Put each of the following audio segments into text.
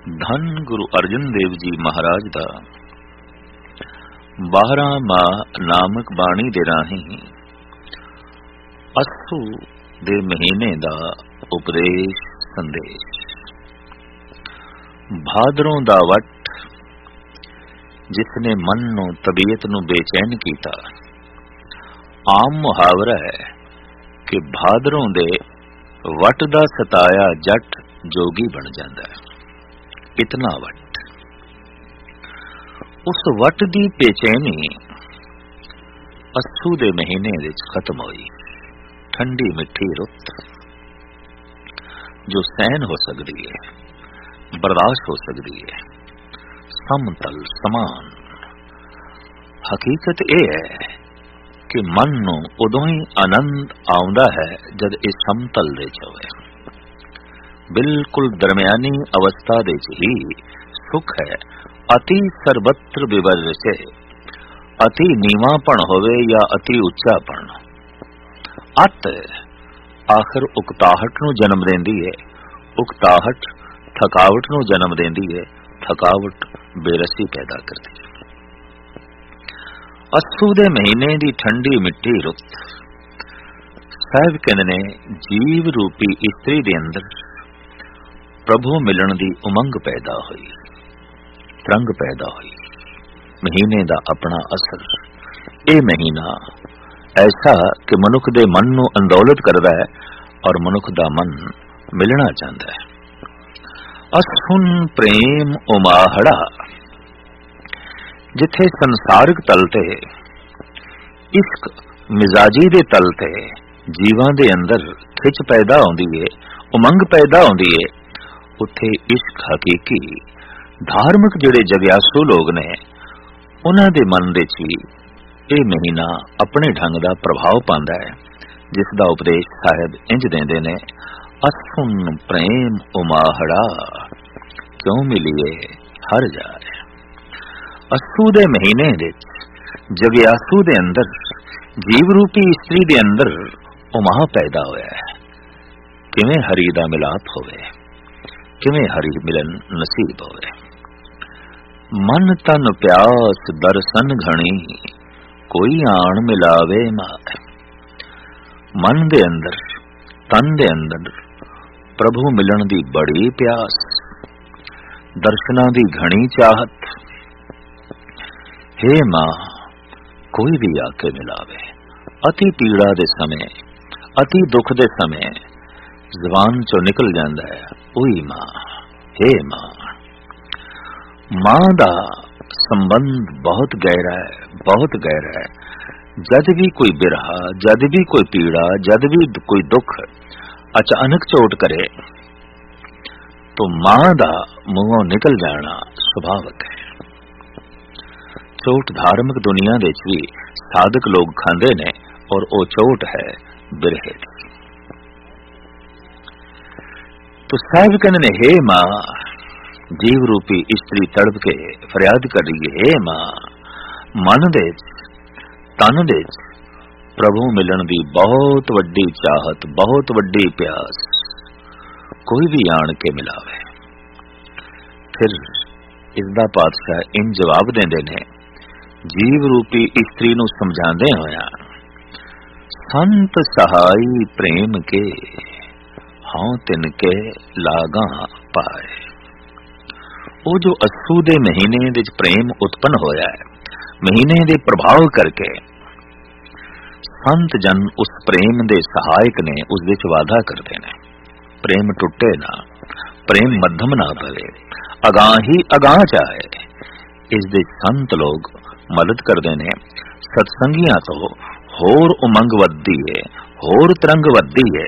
ਧੰਨ ਗੁਰੂ ਅਰਜਨ ਦੇਵ ਜੀ ਮਹਾਰਾਜ ਦਾ 12 ਮਾਹ ਨਾਮਕ ਬਾਣੀ ਦੇ ਰਾਹੀਂ ਅੱਸੂ ਦੇ ਮਹੀਨੇ ਦਾ ਉਪਦੇਸ਼ ਸੰਦੇਸ਼। ਭਾਦਰੋਂ ਦਾ ਵੱਟ ਜਿਸ ਨੇ ਮਨ ਨੂੰ ਤਬੀਅਤ ਨੂੰ ਬੇਚੈਨ ਕੀਤਾ। ਆਮ ਮੁਹਾਵਰਾ ਹੈ ਕਿ ਭਾਦਰੋਂ ਦੇ ਵੱਟ ਦਾ ਸਤਾਇਆ ਜੱਟ ਜੋਗੀ ਬਣ ਜਾਂਦਾ ਹੈ। ਇਤਨਾ ਵੱਟ, ਉਸ ਵੱਟ ਦੀ ਬੇਚੈਨੀ ਅੱਸੂ ਦੇ ਮਹੀਨੇ ਵਿੱਚ ਖਤਮ ਹੋਈ। ਠੰਡੀ ਮਿੱਠੀ ਰੁੱਤ ਜੋ ਸਹਿਨ ਹੋ ਸਕਦੀ ਹੈ, ਬਰਦਾਸ਼ਤ ਹੋ ਸਕਦੀ ਹੈ, ਸਮਤਲ ਸਮਾਨ। ਹਕੀਕਤ ਇਹ ਹੈ ਕਿ ਮਨ ਨੂੰ ਉਦੋਂ ਹੀ ਆਨੰਦ ਆਉਂਦਾ ਹੈ ਜਦ ਇਹ ਸਮਤਲ ਦੇ ਚ ਹੋਵੇ। ਬਿਲਕੁਲ ਦਰਮਿਆਨੀ ਅਵਸਥਾ ਦੇ ਚ ਹੀ ਸੁਖ ਹੈ। ਅਤੀ ਸਰਬੱਤਰ ਵਿਵਰਸੇ, ਅਤੀ ਨੀਵਾਂਪਣ ਹੋਵੇ ਜਾਂ ਅਤੀ ਉੱਚਾਪਣ। ਅਤ ਆਖਰ ਉਕਤਾਹਟ ਨੂੰ ਜਨਮ ਦਿੰਦੀ ਹੈ, ਉਕਤਾਹਟ ਥਕਾਵਟ ਨੂੰ ਜਨਮ ਦਿੰਦੀ ਹੈ, ਥਕਾਵਟ ਬੇਰਸੀ ਪੈਦਾ ਕਰਦੀ ਹੈ। ਅੱਸੂ ਦੇ ਮਹੀਨੇ ਦੀ ਠੰਡੀ ਮਿੱਠੀ ਰੁੱਤ, ਸਾਹਿਬ ਕਹਿੰਦੇ ਨੇ, ਜੀਵ ਰੂਪੀ ਇਸਤਰੀ ਦੇ ਅੰਦਰ ਪ੍ਰਭੂ ਮਿਲਣ ਦੀ ਉਮੰਗ ਪੈਦਾ ਹੋਈ, ਤਰੰਗ ਪੈਦਾ ਹੋਈ। ਮਹੀਨੇ ਦਾ ਆਪਣਾ ਅਸਰ। ਇਹ ਮਹੀਨਾ ਐਸਾ ਕਿ ਮਨੁੱਖ ਦੇ ਮਨ ਨੂੰ ਅੰਦੋਲਿਤ ਕਰਦਾ ਹੈ ਔਰ ਮਨੁੱਖ ਦਾ ਮਨ ਮਿਲਣਾ ਚਾਹੁੰਦਾ ਹੈ। ਅਸੁਨ ਪ੍ਰੇਮ ਉਮਾਹੜਾ, ਜਿੱਥੇ ਸੰਸਾਰਿਕ ਤਲ ਤੇ, ਇਸ਼ਕ ਮਿਜ਼ਾਜੀ ਦੇ ਤਲ ਤੇ ਜੀਵਾਂ ਦੇ ਅੰਦਰ ਖਿੱਚ ਪੈਦਾ ਹੁੰਦੀ ਹੈ, ਉਮੰਗ ਪੈਦਾ ਹੁੰਦੀ ਹੈ, ਉੱਥੇ ਇਸ਼ਕ ਹਕੀਕੀ ਧਾਰਮਿਕ ਜਿਹੜੇ ਜਗਿਆਸੂ ਲੋਕ ਨੇ ਉਹਨਾਂ ਦੇ ਮਨ ਦੇ ਚ ਵੀ ਇਹ ਮਹੀਨਾ ਆਪਣੇ ਢੰਗ ਦਾ ਪ੍ਰਭਾਵ ਪਾਉਂਦਾ ਹੈ, ਜਿਸ ਦਾ ਉਪਦੇਸ਼ ਸਾਹਿਬ ਇੰਜ ਦਿੰਦੇ ਨੇ, ਅਸੁਨ ਪ੍ਰੇਮ ਉਮਾਹੜਾ ਕਿਉਂ ਮਿਲੀਏ ਹਰ ਜਾਏ। ਅੱਸੂ ਦੇ ਮਹੀਨੇ ਵਿੱਚ ਜਗਿਆਸੂ ਦੇ ਅੰਦਰ, ਜੀਵ ਰੂਪੀ ਇਸਤਰੀ ਦੇ ਅੰਦਰ ਉਮਾਹ ਪੈਦਾ ਹੋਇਆ ਹੈ। ਕਿਵੇਂ ਹਰੀ ਦਾ ਮਿਲਾਪ ਹੋਵੇ, ਕਿਵੇਂ ਹਰੀ ਮਿਲਨ ਨਸੀਬ ਹੋਵੇ। ਮਨ ਤਨ ਪਿਆਸ ਦਰਸ਼ਨ ਘਣੀ, ਕੋਈ ਆਣ ਮਿਲਾਵੇ ਮਾਏ। ਮਨ ਦੇ ਅੰਦਰ, ਤਨ ਦੇ ਅੰਦਰ ਪ੍ਰਭੂ ਮਿਲਣ ਦੀ ਬੜੀ ਪਿਆਸ, ਦਰਸ਼ਨਾਂ ਦੀ ਘਣੀ ਚਾਹਤ। ਹੇ ਮਾਂ, ਕੋਈ ਵੀ ਆ ਕੇ ਮਿਲਾਵੇ। ਅਤੀ ਪੀੜਾ ਦੇ ਸਮੇਂ, ਅਤੀ ਦੁੱਖ ਦੇ ਸਮੇਂ ਜ਼ਬਾਨ ਚੋਂ ਨਿਕਲ ਜਾਂਦਾ ਹੈ, ਉਹੀ ਮਾਂ, ਹੇ ਮਾਂ। ਮਾਂ ਦਾ ਸੰਬੰਧ ਬਹੁਤ ਗਹਿਰਾ ਹੈ, ਬਹੁਤ ਗਹਿਰਾ ਹੈ। ਜਦ ਵੀ ਕੋਈ ਬਿਰਹਾ, ਜਦ ਵੀ ਕੋਈ ਪੀੜਾ, ਜਦ ਵੀ ਕੋਈ ਦੁੱਖ ਅਚਾਨਕ ਚੋਟ ਕਰੇ ਤਾਂ ਮਾਂ ਦਾ ਮੂੰਹੋਂ ਨਿਕਲ ਜਾਣਾ ਸੁਭਾਵਿਕ ਹੈ। ਚੋਟ ਧਾਰਮਿਕ ਦੁਨੀਆ ਦੇ ਵਿੱਚ ਵੀ ਸਾਧਕ ਲੋਕ ਖਾਂਦੇ ਨੇ ਔਰ ਉਹ ਚੋਟ ਹੈ ਬਿਰਹੇ ਦੀ। ਤੋ ਸਾਹਿਬ ਕਹਿੰਦੇ ਨੇ, ਹੇ ਮਾਂ, ਜੀਵ ਰੂਪੀ ਇਸਤਰੀ ਤੜਪ ਕੇ ਫਰਿਆਦ ਕਰ ਰਹੀ ਹੈ, ਹੇ ਮਾਂ, ਮਨ ਦੇ ਤਨ ਦੇ ਪ੍ਰਭੂ ਮਿਲਣ ਦੀ ਬਹੁਤ ਵੱਡੀ ਚਾਹਤ, ਬਹੁਤ ਵੱਡੀ ਪਿਆਸ। ਕੋਈ ਵੀ ਆਣ ਕੇ ਮਿਲਾਵੇ। ਫਿਰ ਇਸ ਦਾ ਪਾਤਸ਼ਾਹ ਇਨ ਜਵਾਬ ਦਿੰਦੇ ਨੇ, ਜੀਵ ਰੂਪੀ ਇਸਤਰੀ ਨੂੰ ਸਮਝਾਉਂਦੇ ਹੋਇਆ, ਸੰਤ ਸਹਾਈ ਪ੍ਰੇਮ ਕੇ ਹਾਂ ਤਿਨ ਕੇ ਲਾਗਾ ਪਾਏ। ਉਹ ਜੋ ਅੱਸੂ ਦੇ ਮਹੀਨੇ ਵਿੱਚ ਪ੍ਰੇਮ ਉਤਪੰਨ ਹੋਇਆ ਹੈ, ਮਹੀਨੇ ਦੇ ਪ੍ਰਭਾਵ ਕਰਕੇ ਸੰਤ ਜਨ ਉਸ ਪ੍ਰੇਮ ਦੇ ਸਹਾਇਕ ਨੇ, ਉਸ ਵਿੱਚ ਵਾਅਦਾ ਕਰਦੇ ਨੇ। ਪ੍ਰੇਮ ਟੁੱਟੇ ਨਾ, ਪ੍ਰੇਮ ਮੱਧਮ ਨਾ ਪਵੇ, ਅਗਾਹ ਹੀ ਅਗਾਹ ਚਾਹੇ। ਇਸ ਦੇ ਸੰਤ ਲੋਕ ਮਦਦ ਕਰਦੇ ਨੇ। ਸਤਸੰਗੀਆਂ ਤੋਂ ਹੋਰ ਉਮੰਗ ਵੱਧਦੀ ਹੈ, ਹੋਰ ਤਰੰਗ ਵੱਧਦੀ ਹੈ।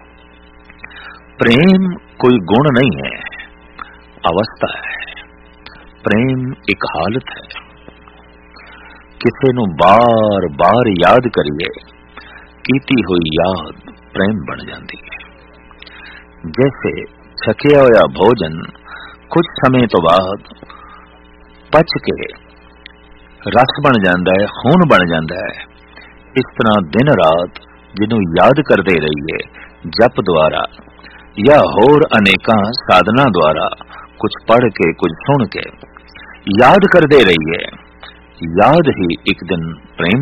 ਪ੍ਰੇਮ ਕੋਈ ਗੁਣ ਨਹੀਂ ਹੈ, ਅਵਸਥਾ ਹੈ। ਪ੍ਰੇਮ ਇੱਕ ਹਾਲਤ ਹੈ। ਕਿਸੇ ਨੂੰ ਬਾਰ ਬਾਰ ਯਾਦ ਕਰੀਏ, ਕੀਤੀ ਹੋਈ ਯਾਦ ਪ੍ਰੇਮ ਬਣ ਜਾਂਦੀ ਹੈ। ਜੈਸੇ ਛਕਿਆ ਹੋਇਆ ਭੋਜਨ ਕੁਝ ਸਮੇਂ ਤੋਂ ਬਾਅਦ ਪਚ ਕੇ ਰਸ ਬਣ ਜਾਂਦਾ ਹੈ, ਖੂਨ ਬਣ ਜਾਂਦਾ ਹੈ। ਇਸ ਤਰ੍ਹਾਂ ਦਿਨ ਰਾਤ ਜਿਹਨੂੰ ਯਾਦ ਕਰਦੇ ਰਹੀਏ, ਜਪ ਦੁਆਰਾ ਜਾਂ ਹੋਰ ਅਨੇਕਾਂ ਸਾਧਨਾ ਦੁਆਰਾ कुछ पढ़ के कुछ सुन के याद करते रहिए। याद ही एक दिन प्रेम